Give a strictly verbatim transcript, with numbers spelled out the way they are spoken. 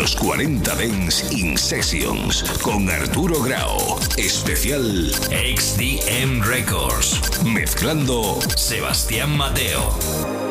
Los cuarenta Dance in Sessions con Arturo Grau. Especial X D M Records. Mezclando Sebastián Mateo.